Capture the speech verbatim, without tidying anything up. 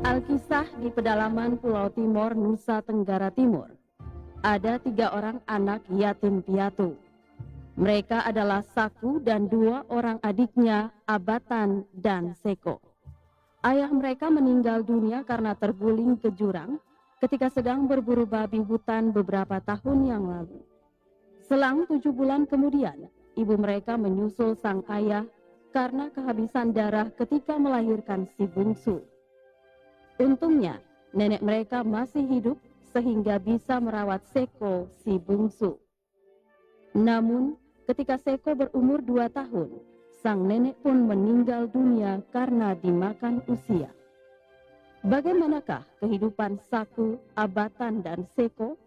Alkisah di pedalaman Pulau Timor, Nusa Tenggara Timur. Ada tiga orang anak yatim piatu. Mereka adalah Saku dan dua orang adiknya, Abatan dan Seko. Ayah mereka meninggal dunia karena terguling ke jurang ketika sedang berburu babi hutan beberapa tahun yang lalu. Selang tujuh bulan kemudian, ibu mereka menyusul sang ayah karena kehabisan darah ketika melahirkan si bungsu. Untungnya, nenek mereka masih hidup sehingga bisa merawat Seko si bungsu. Namun, ketika Seko berumur dua tahun, sang nenek pun meninggal dunia karena dimakan usia. Bagaimanakah kehidupan Saku, Abatan, dan Seko